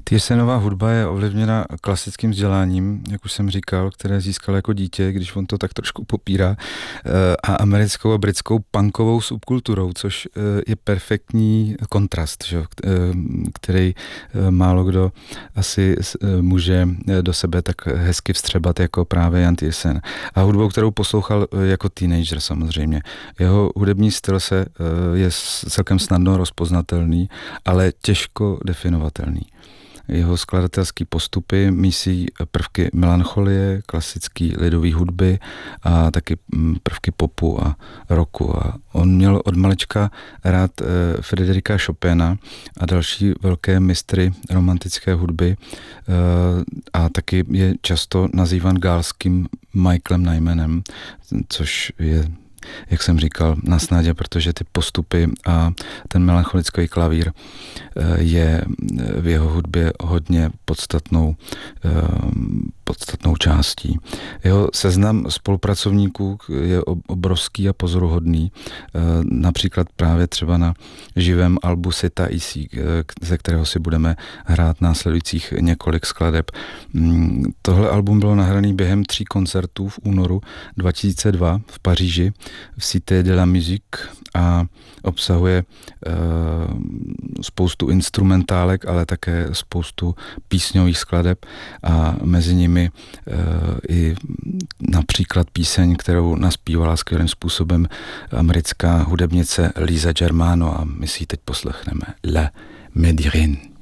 Tyrsenová hudba je ovlivněna klasickým vzděláním, jak už jsem říkal, které získal jako dítě, když on to tak trošku popírá, a americkou a britskou punkovou subkulturou, což je perfektní kontrast, že? Který málo kdo asi může do sebe tak hezky vstřebat jako právě Jan Tyrsen. A hudbou, kterou poslouchal jako teenager samozřejmě. Jeho hudební styl je celkem snadno rozpoznatelný, ale těžko definovatelný. Jeho skladatelské postupy mísí prvky melancholie, klasické lidové hudby a taky prvky popu a rocku. A on měl od malička rád Frederika Chopina a další velké mistry romantické hudby a taky je často nazývan gálským Michaelem Nymanem, což je, jak jsem říkal, na snadě, protože ty postupy a ten melancholický klavír je v jeho hudbě hodně podstatnou částí. Jeho seznam spolupracovníků je obrovský a pozoruhodný, například právě třeba na živém albu Seta Isi, ze kterého si budeme hrát následujících několik skladeb. Tohle album bylo nahrané během 3 koncertů v únoru 2002 v Paříži v Cité de la Musique a obsahuje spoustu instrumentálek, ale také spoustu písňových skladeb a mezi nimi i například píseň, kterou naspívala skvělým způsobem americká hudebnice Lisa Germano a my si ji teď poslechneme. La Médirine.